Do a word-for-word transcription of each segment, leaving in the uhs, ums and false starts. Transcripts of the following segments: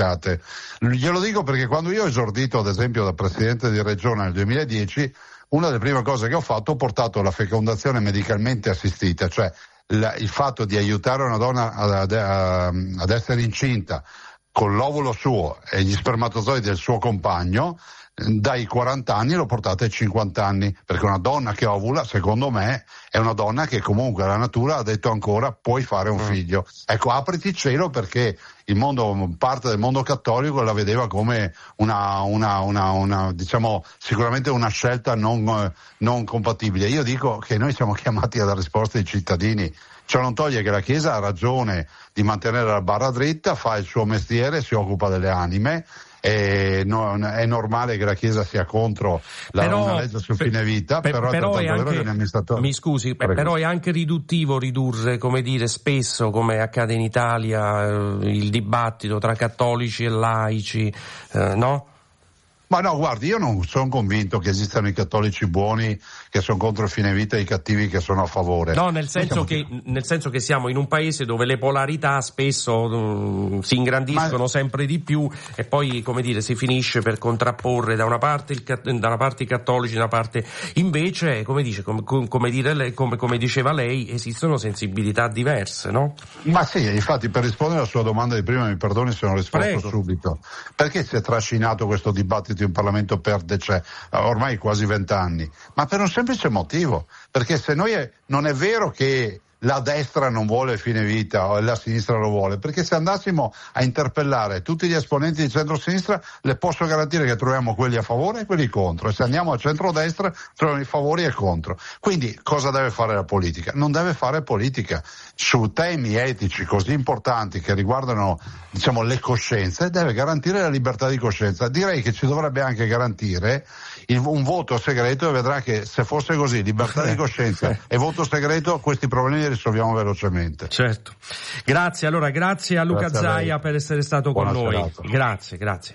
Glielo dico perché quando io ho esordito, ad esempio, da presidente di regione nel duemiladieci, una delle prime cose che ho fatto, ho portato la fecondazione medicalmente assistita, cioè la, il fatto di aiutare una donna ad, ad, ad essere incinta con l'ovulo suo e gli spermatozoi del suo compagno, dai quaranta anni l'ho portata ai cinquanta anni, perché una donna che ovula, secondo me, è una donna che comunque la natura ha detto ancora puoi fare un figlio. Ecco, apriti il cielo, perché il mondo, parte del mondo cattolico la vedeva come una, una, una, una diciamo, sicuramente una scelta non, non compatibile. Io dico che noi siamo chiamati a dare risposte ai cittadini. Ciò non toglie che la Chiesa ha ragione di mantenere la barra dritta, fa il suo mestiere, si occupa delle anime. E no, è normale che la Chiesa sia contro la, però, una legge sul fine vita, per, però, però è, è anche, mi scusi, Prego. però è anche riduttivo ridurre, come dire, spesso, come accade in Italia, il dibattito tra cattolici e laici, eh, no? Ma no, guardi, io non sono convinto che esistano i cattolici buoni che sono contro il fine vita e i cattivi che sono a favore. No, nel senso, che, nel senso che siamo in un paese dove le polarità spesso um, si ingrandiscono Ma... sempre di più, e poi, come dire, si finisce per contrapporre da una parte, il, da una parte i cattolici, da una parte invece, come dice, come, come, dire lei, come, come diceva lei, esistono sensibilità diverse, no? Ma sì, infatti, per rispondere alla sua domanda di prima, mi perdoni se non rispondo Prego. subito. Perché si è trascinato questo dibattito in Parlamento per dece- ormai quasi vent'anni? Ma per un semplice motivo, perché se noi è, non è vero che la destra non vuole il fine vita o la sinistra lo vuole, perché se andassimo a interpellare tutti gli esponenti di centro-sinistra, le posso garantire che troviamo quelli a favore e quelli contro, e se andiamo a centro-destra troviamo i favori e i contro. Quindi cosa deve fare la politica? Non deve fare politica su temi etici così importanti che riguardano, diciamo, le coscienze, deve garantire la libertà di coscienza. Direi che ci dovrebbe anche garantire il, un voto segreto, e vedrà che se fosse così, libertà di coscienza e voto segreto, questi problemi li risolviamo velocemente. Certo. Grazie, allora grazie a Luca grazie Zaia a per essere stato Buona con noi. serata. Grazie, grazie.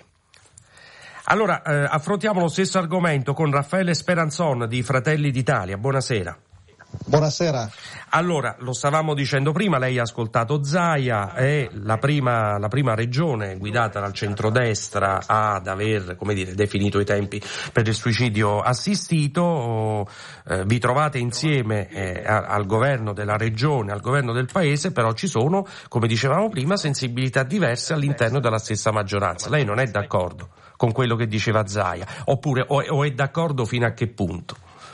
Allora, eh, affrontiamo lo stesso argomento con Raffaele Speranzon di Fratelli d'Italia. Buonasera. Buonasera. Allora, lo stavamo dicendo prima, lei ha ascoltato Zaia, è la prima, la prima regione guidata dal centrodestra ad aver, come dire, definito i tempi per il suicidio assistito. Eh, vi trovate insieme eh, al governo della regione, al governo del paese, però ci sono, come dicevamo prima, sensibilità diverse all'interno della stessa maggioranza. Lei non è d'accordo con quello che diceva Zaia, oppure o è, o è d'accordo fino a che punto?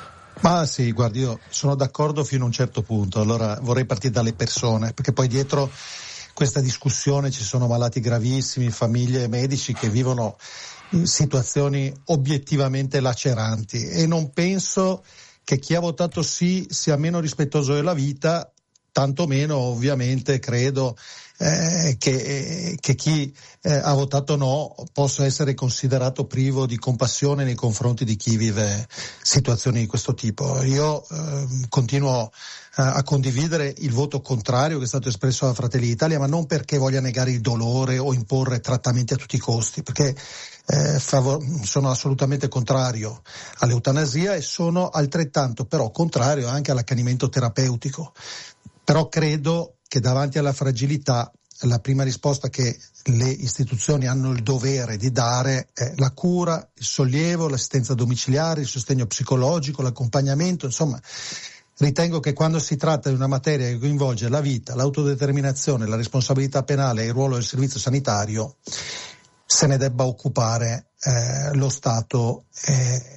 Ma sì, guardi, io sono d'accordo fino a un certo punto. Allora vorrei partire dalle persone, perché poi dietro questa discussione ci sono malati gravissimi, famiglie e medici che vivono situazioni obiettivamente laceranti, e non penso che chi ha votato sì sia meno rispettoso della vita, tanto meno ovviamente credo eh, che, eh, che chi eh, ha votato no possa essere considerato privo di compassione nei confronti di chi vive situazioni di questo tipo. Io eh, continuo eh, a condividere il voto contrario che è stato espresso da Fratelli d'Italia, ma non perché voglia negare il dolore o imporre trattamenti a tutti i costi, perché eh, favor- sono assolutamente contrario all'eutanasia, e sono altrettanto però contrario anche all'accanimento terapeutico. Però credo che davanti alla fragilità la prima risposta che le istituzioni hanno il dovere di dare è la cura, il sollievo, l'assistenza domiciliare, il sostegno psicologico, l'accompagnamento. Insomma, ritengo che quando si tratta di una materia che coinvolge la vita, l'autodeterminazione, la responsabilità penale e il ruolo del servizio sanitario, se ne debba occupare eh, lo Stato, eh,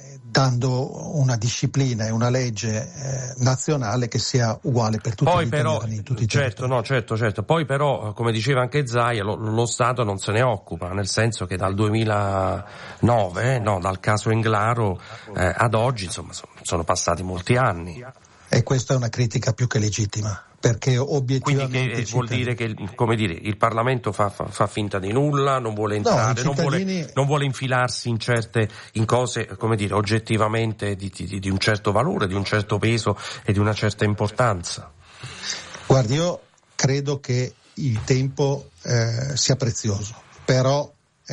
dando una disciplina e una legge eh, nazionale che sia uguale per tutti Poi gli però, italiani in tutti i certo, territori. no, certo, certo. Poi però, come diceva anche Zaia, lo, lo Stato non se ne occupa, nel senso che dal duemilanove, eh, no, dal caso Englaro eh, ad oggi, insomma, sono passati molti anni. E questa è una critica più che legittima, perché obiettivamente... Quindi che vuol dire che, come dire, il Parlamento fa, fa, fa finta di nulla, non vuole entrare, no, cittadini... non, vuole, non vuole infilarsi in certe, in cose, come dire, oggettivamente di, di, di un certo valore, di un certo peso e di una certa importanza. Guardi, io credo che il tempo eh, sia prezioso, però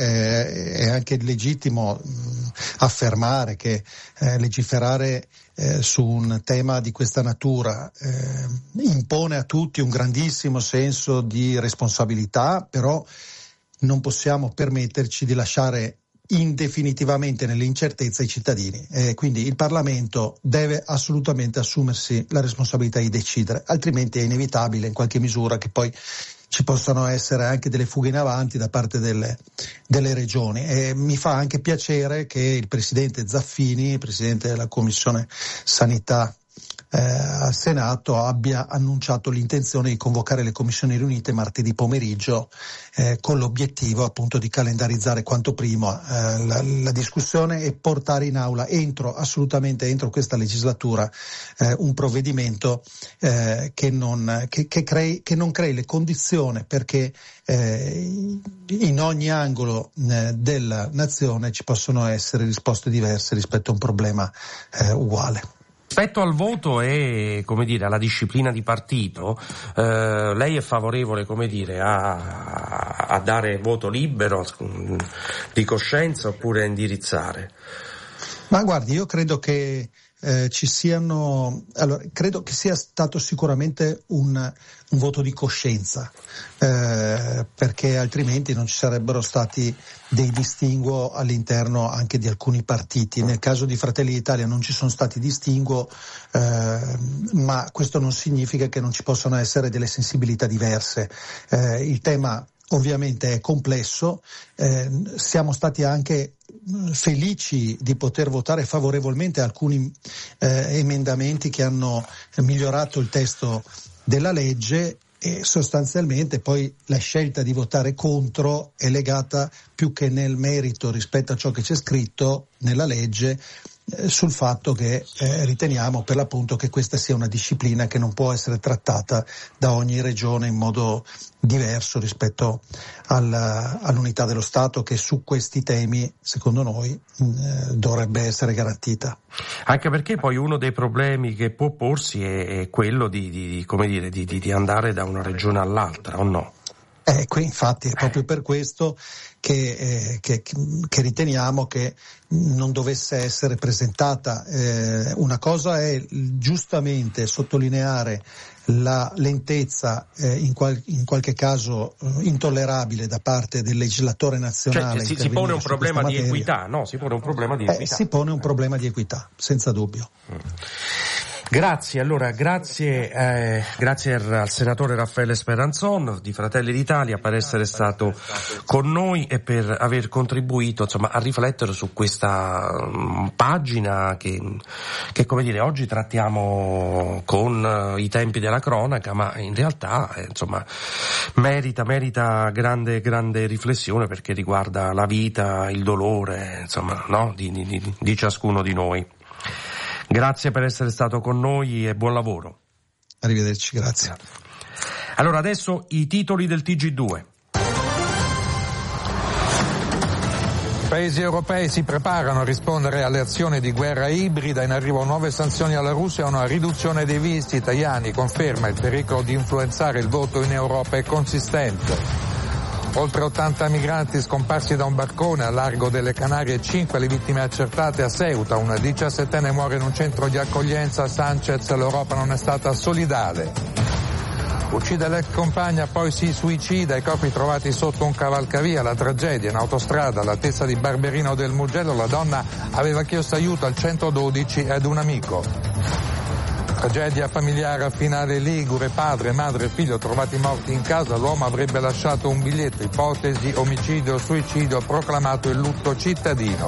eh, è anche legittimo mh, affermare che eh, legiferare Eh, su un tema di questa natura eh, impone a tutti un grandissimo senso di responsabilità, però non possiamo permetterci di lasciare indefinitivamente nell'incertezza i cittadini, eh, quindi il Parlamento deve assolutamente assumersi la responsabilità di decidere, altrimenti è inevitabile in qualche misura che poi ci possano essere anche delle fughe in avanti da parte delle, delle regioni. E mi fa anche piacere che il Presidente Zaffini, Presidente della Commissione Sanità eh, al Senato, abbia annunciato l'intenzione di convocare le commissioni riunite martedì pomeriggio eh, con l'obiettivo appunto di calendarizzare quanto prima eh, la, la discussione e portare in aula entro assolutamente entro questa legislatura eh, un provvedimento eh, che non che, che crei che non crei le condizioni perché eh, in ogni angolo eh, della nazione ci possono essere risposte diverse rispetto a un problema eh, uguale. Rispetto al voto e, come dire, alla disciplina di partito, eh, lei è favorevole, come dire, a, a dare voto libero, di coscienza, oppure a indirizzare? Ma guardi, io credo che eh, ci siano, allora, credo che sia stato sicuramente un, un voto di coscienza, eh, perché altrimenti non ci sarebbero stati dei distinguo all'interno anche di alcuni partiti. Nel caso di Fratelli d'Italia non ci sono stati distinguo, eh, ma questo non significa che non ci possano essere delle sensibilità diverse. Eh, il tema ovviamente è complesso, eh, siamo stati anche felici di poter votare favorevolmente alcuni eh, emendamenti che hanno migliorato il testo della legge, e sostanzialmente poi la scelta di votare contro è legata più che nel merito rispetto a ciò che c'è scritto nella legge eh, sul fatto che eh, riteniamo per l'appunto che questa sia una disciplina che non può essere trattata da ogni regione in modo diverso rispetto alla, all'unità dello Stato, che su questi temi secondo noi eh, dovrebbe essere garantita. Anche perché poi uno dei problemi che può porsi è, è quello di, di, come dire, di, di andare da una regione all'altra, o no? Eh, qui infatti è proprio per questo che, eh, che, che riteniamo che non dovesse essere presentata. Eh, una cosa è giustamente sottolineare la lentezza eh, in, qual- in qualche caso eh, intollerabile da parte del legislatore nazionale. Cioè, si, si pone un problema di equità, no? Si pone un problema di equità. Eh, si pone un problema di equità, senza dubbio. Mm. Grazie, allora grazie, eh, grazie al senatore Raffaele Speranzon di Fratelli d'Italia per essere stato con noi e per aver contribuito, insomma, a riflettere su questa um, pagina che, che, come dire, oggi trattiamo con uh, i tempi della cronaca, ma in realtà, eh, insomma, merita, merita grande, grande riflessione perché riguarda la vita, il dolore, insomma, no, di, di, di ciascuno di noi. Grazie per essere stato con noi e buon lavoro. Arrivederci, grazie. Allora adesso i titoli del T G due. I paesi europei si preparano a rispondere alle azioni di guerra ibrida, in arrivo nuove sanzioni alla Russia e una riduzione dei visti italiani, conferma il pericolo di influenzare il voto in Europa è consistente. Oltre ottanta migranti scomparsi da un barcone a largo delle Canarie, cinque le vittime accertate a Ceuta. Un diciassettenne muore in un centro di accoglienza a Sanchez, l'Europa non è stata solidale. Uccide l'ex compagna, poi si suicida, i corpi trovati sotto un cavalcavia, la tragedia in autostrada all'altezza di Barberino del Mugello, la donna aveva chiesto aiuto al centododici e ad un amico. Tragedia familiare a Finale Ligure, padre, madre e figlio trovati morti in casa, l'uomo avrebbe lasciato un biglietto, ipotesi omicidio o suicidio, proclamato il lutto cittadino.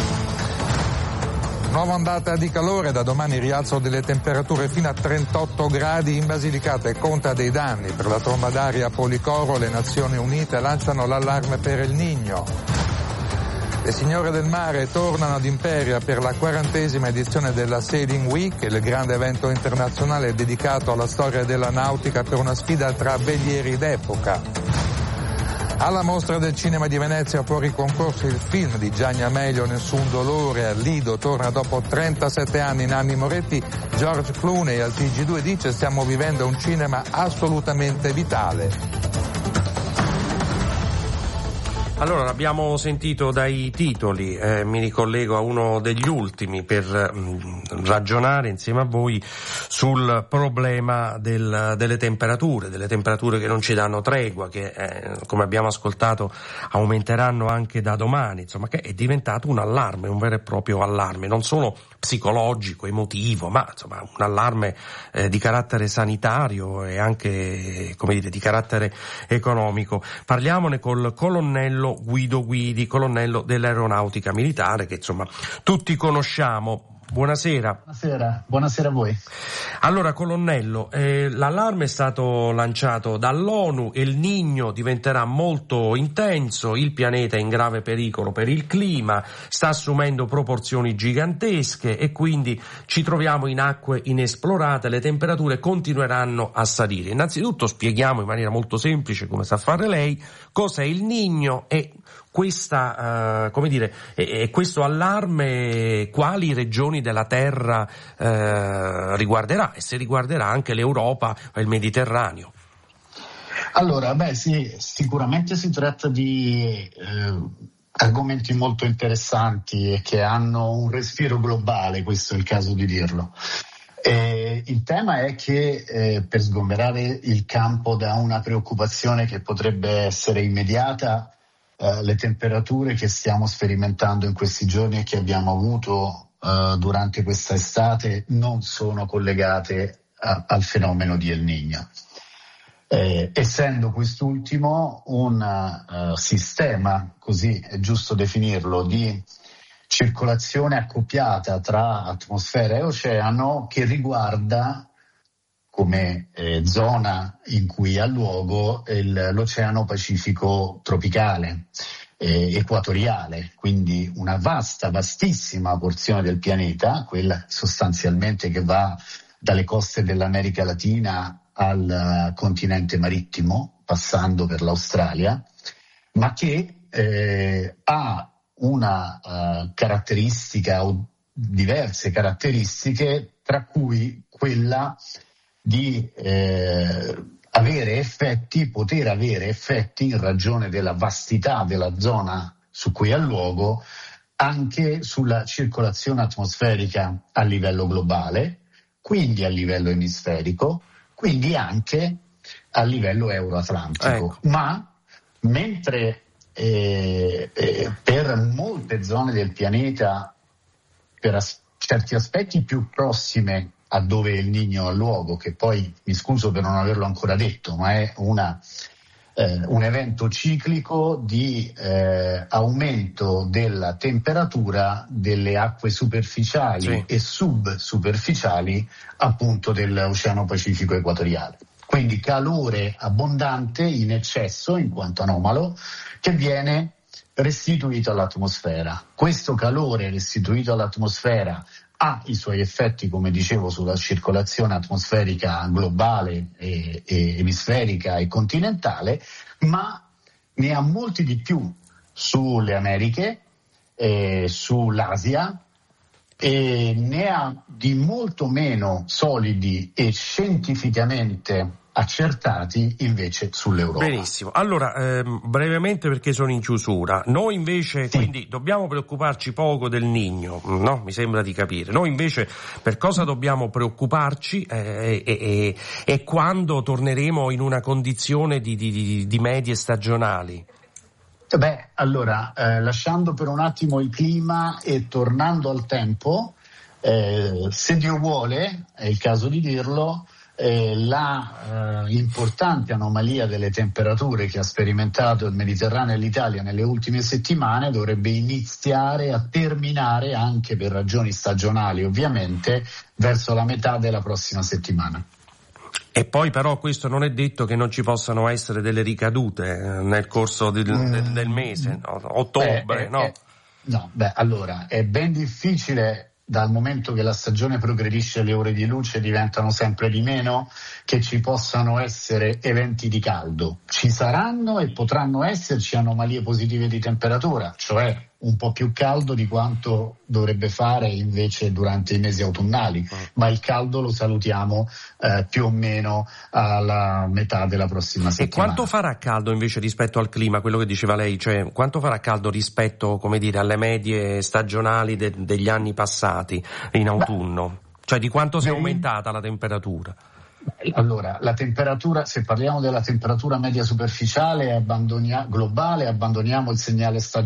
Nuova ondata di calore, da domani rialzo delle temperature fino a trentotto gradi in Basilicata e conta dei danni. Per la tromba d'aria a Policoro le Nazioni Unite lanciano l'allarme per El Niño. Le signore del mare tornano ad Imperia per la quarantesima edizione della Sailing Week, il grande evento internazionale dedicato alla storia della nautica per una sfida tra velieri d'epoca. Alla Mostra del Cinema di Venezia fuori concorso il film di Gianni Amelio Nessun dolore, al Lido torna dopo trentasette anni Nanni Moretti, George Clooney al T G due dice stiamo vivendo un cinema assolutamente vitale. Allora, l'abbiamo sentito dai titoli, eh, mi ricollego a uno degli ultimi per mh, ragionare insieme a voi sul problema del, delle temperature, delle temperature che non ci danno tregua, che eh, come abbiamo ascoltato aumenteranno anche da domani, insomma, che è diventato un allarme, un vero e proprio allarme, non solo psicologico, emotivo, ma insomma un allarme eh, di carattere sanitario e anche, come dire, di carattere economico. Parliamone col colonnello Guido Guidi, colonnello dell'Aeronautica Militare, che insomma tutti conosciamo. Buonasera. Buonasera, buonasera a voi. Allora, colonnello, eh, l'allarme è stato lanciato dall'ONU, El Niño diventerà molto intenso, il pianeta è in grave pericolo per il clima, sta assumendo proporzioni gigantesche e quindi ci troviamo in acque inesplorate, le temperature continueranno a salire. Innanzitutto spieghiamo in maniera molto semplice, come sa fare lei, cos'è il Niño e questa, uh, come dire, e, e questo allarme quali regioni della Terra uh, riguarderà e se riguarderà anche l'Europa o il Mediterraneo. Allora, beh sì, sicuramente si tratta di eh, argomenti molto interessanti e che hanno un respiro globale, questo è il caso di dirlo. Eh, il tema è che eh, per sgomberare il campo da una preoccupazione che potrebbe essere immediata, Uh, le temperature che stiamo sperimentando in questi giorni e che abbiamo avuto uh, durante questa estate non sono collegate a, al fenomeno di El Niño. Eh, essendo quest'ultimo un uh, sistema, così è giusto definirlo, di circolazione accoppiata tra atmosfera e oceano che riguarda come eh, zona in cui ha luogo il, l'Oceano Pacifico tropicale, eh, equatoriale, quindi una vasta, vastissima porzione del pianeta, quella sostanzialmente che va dalle coste dell'America Latina al uh, continente marittimo, passando per l'Australia, ma che eh, ha una uh, caratteristica o diverse caratteristiche, tra cui quella di eh, avere effetti, poter avere effetti in ragione della vastità della zona su cui ha luogo anche sulla circolazione atmosferica a livello globale, quindi a livello emisferico, quindi anche a livello euroatlantico. Ecco. Ma mentre eh, eh, per molte zone del pianeta, per as- certi aspetti più prossime a dove il Niño ha luogo, che poi mi scuso per non averlo ancora detto, ma è una, eh, un evento ciclico di eh, aumento della temperatura delle acque superficiali sì. e subsuperficiali appunto dell'Oceano Pacifico equatoriale. Quindi calore abbondante in eccesso, in quanto anomalo, che viene restituito all'atmosfera. Questo calore restituito all'atmosfera ha i suoi effetti, come dicevo, sulla circolazione atmosferica globale e, e emisferica e continentale, ma ne ha molti di più sulle Americhe, eh, sull'Asia, e ne ha di molto meno solidi e scientificamente accertati invece sull'Europa. Benissimo, allora ehm, brevemente perché sono in chiusura, noi invece sì. quindi dobbiamo preoccuparci poco del Niño, no? Mi sembra di capire, noi invece per cosa dobbiamo preoccuparci eh, e, e, e quando torneremo in una condizione di, di, di medie stagionali? Beh, allora, eh, lasciando per un attimo il clima e tornando al tempo, eh, se Dio vuole, è il caso di dirlo, Eh, la eh, importante anomalia delle temperature che ha sperimentato il Mediterraneo e l'Italia nelle ultime settimane dovrebbe iniziare a terminare, anche per ragioni stagionali ovviamente, verso la metà della prossima settimana. E poi però questo non è detto che non ci possano essere delle ricadute eh, nel corso del, mm. del, del mese, no? ottobre, eh, no? Eh, no, beh, allora è ben difficile, dal momento che la stagione progredisce, le ore di luce diventano sempre di meno, che che ci possano essere eventi di caldo. Ci saranno e potranno esserci anomalie positive di temperatura, cioè un po' più caldo di quanto dovrebbe fare invece durante i mesi autunnali, ma il caldo lo salutiamo eh, più o meno alla metà della prossima settimana. E quanto farà caldo invece rispetto al clima, quello che diceva lei, cioè quanto farà caldo rispetto, come dire, alle medie stagionali de- degli anni passati in autunno? Beh, cioè di quanto si è aumentata la temperatura? Allora, la temperatura, se parliamo della temperatura media superficiale abbandonia- globale, abbandoniamo il segnale stagionale